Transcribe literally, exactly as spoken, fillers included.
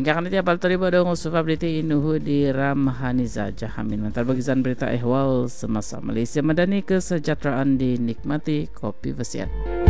Hingga kan dia bal terlibat dong usufa berita inuhu di Ramhaniza Jahamin. Mantar bagisan berita ehwal semasa Malaysia Madani, kesejahteraan dinikmati kopi Vasiat.